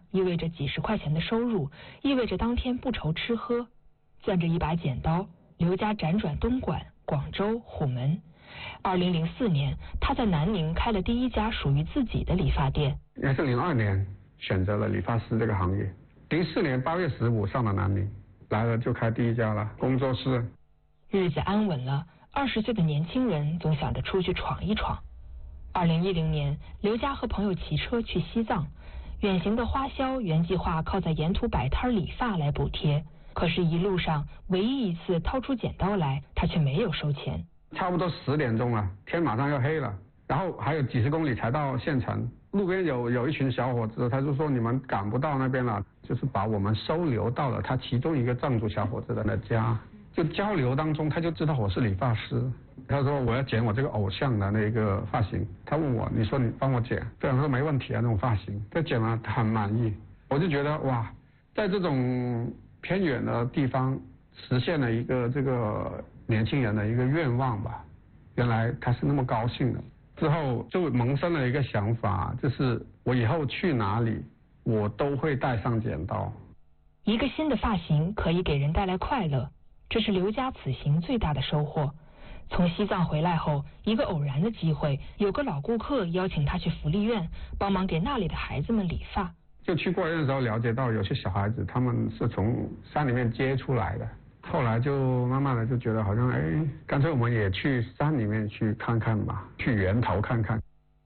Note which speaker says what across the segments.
Speaker 1: 意味着几十块钱的收入，意味着当天不愁吃喝。攥着一把剪刀，刘家辗转东莞、广州、虎门。2004年，他在南宁开了第一家属于自己的理发店。
Speaker 2: 应该是02年选择了理发师这个行业。04年8月15上了南宁，来了就开第一家了工作室。
Speaker 1: 日子安稳了，20岁的年轻人总想着出去闯一闯。2010年，刘家和朋友骑车去西藏，远行的花销原计划靠在沿途摆摊理发来补贴，可是一路上唯一一次掏出剪刀来，他却没有收钱。
Speaker 2: 差不多10点钟了，天马上要黑了，然后还有几十公里才到县城。路边有一群小伙子，他就说你们赶不到那边了，就是把我们收留到了他其中一个藏族小伙子的那家。就交流当中，他就知道我是理发师。他说我要剪我这个偶像的那个发型。他问我，你说你帮我剪？非常说没问题啊，那种发型。他剪了，他很满意。我就觉得哇，在这种偏远的地方实现了一个这个年轻人的一个愿望吧。原来他是那么高兴的。之后就萌生了一个想法，就是我以后去哪里，我都会带上剪刀。
Speaker 1: 一个新的发型可以给人带来快乐，这是刘家此行最大的收获。从西藏回来后，一个偶然的机会，有个老顾客邀请他去福利院帮忙给那里的孩子们理发。
Speaker 2: 就去过院的时候了解到，有些小孩子他们是从山里面接出来的。后来就慢慢的就觉得好像干脆我们也去山里面去看看吧，去源头看看。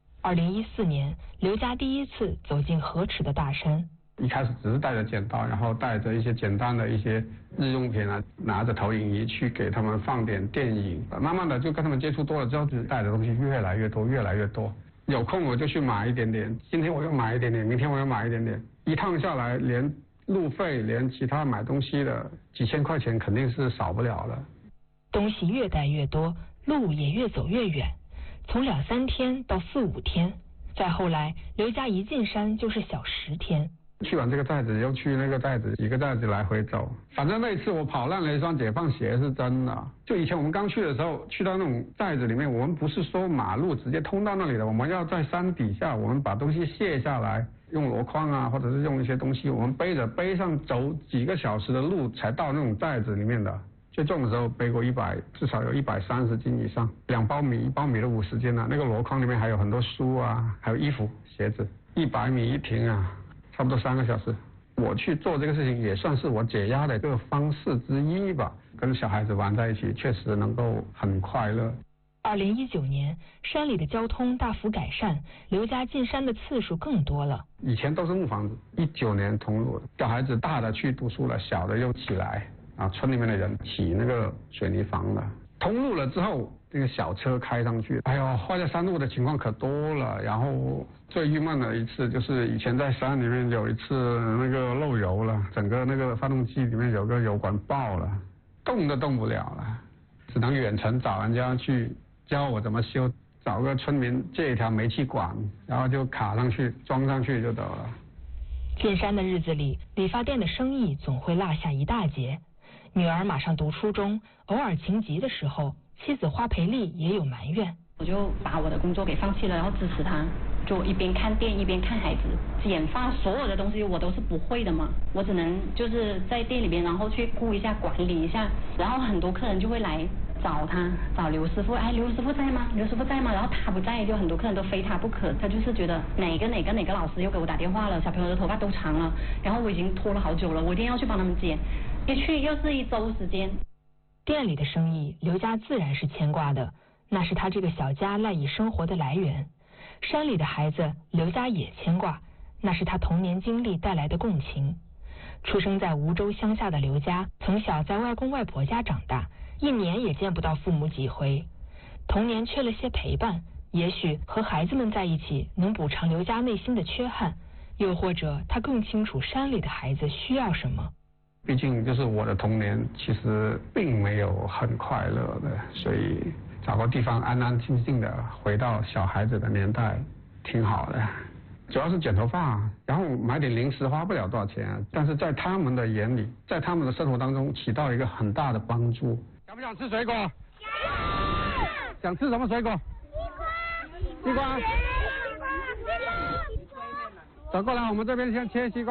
Speaker 1: 2014年，刘家第一次走进河池的大山。
Speaker 2: 一开始只是带着剪刀，然后带着一些简单的一些日用品啊，拿着投影仪去给他们放点电影。慢慢的就跟他们接触多了之后，就带的东西越来越多，越来越多。有空我就去买一点点，今天我又买一点点，明天我又买一点点。一趟下来，连路费连其他买东西的几千块钱肯定是少不了了。
Speaker 1: 东西越带越多，路也越走越远，从2、3天到4、5天，再后来刘家一进山就是小10天。
Speaker 2: 去完这个寨子又去那个寨子，一个寨子来回走。反正那一次我跑烂了一双解放鞋是真的。就以前我们刚去的时候，去到那种寨子里面，我们不是说马路直接通到那里的，我们要在山底下，我们把东西卸下来，用箩筐啊，或者是用一些东西，我们背上走几个小时的路才到那种寨子里面的。最重的时候背过至少有130斤以上，2包米，1包米都50斤啊。那个箩筐里面还有很多书啊，还有衣服、鞋子。100米一停啊，差不多3个小时。我去做这个事情也算是我解压的一个方式之一吧。跟小孩子玩在一起，确实能够很快乐。
Speaker 1: 2019年，山里的交通大幅改善，刘家进山的次数更多了。
Speaker 2: 以前都是木房子，19年通路的，小孩子大的去读书了，小的又起来啊，村里面的人起那个水泥房了。通路了之后，那个小车开上去，哎呦，坏在山路的情况可多了。然后最郁闷的一次就是以前在山里面有一次那个漏油了，整个那个发动机里面有个油管爆了，动都动不了了，只能远程找人家去教我怎么修，找个村民借一条煤气管，然后就卡上去装上去就得了。
Speaker 1: 进山的日子里，理发店的生意总会落下一大截。女儿马上读初中，偶尔情急的时候，妻子花培丽也有埋怨。
Speaker 3: 我就把我的工作给放弃了，然后支持他，就一边看店一边看孩子。剪发所有的东西我都是不会的嘛，我只能就是在店里边，然后去顾一下管理一下，然后很多客人就会来找刘师傅，刘师傅在吗？刘师傅在吗？然后他不在，就很多客人都非他不可。他就是觉得哪个老师又给我打电话了，小朋友的头发都长了，然后我已经拖了好久了，我一定要去帮他们剪。一去又是1周时间。
Speaker 1: 店里的生意，刘家自然是牵挂的，那是他这个小家赖以生活的来源。山里的孩子，刘家也牵挂，那是他童年经历带来的共情。出生在梧州乡下的刘家，从小在外公外婆家长大，1年也见不到父母几回。童年缺了些陪伴，也许和孩子们在一起能补偿刘家内心的缺憾，又或者他更清楚山里的孩子需要什么。
Speaker 2: 毕竟就是我的童年其实并没有很快乐的，所以找个地方安安静静的回到小孩子的年代挺好的。主要是剪头发，然后买点零食花不了多少钱，但是在他们的眼里，在他们的生活当中起到一个很大的帮助。想不想吃水果？想吃什么水果？西瓜。走过来，我们这边先切西瓜。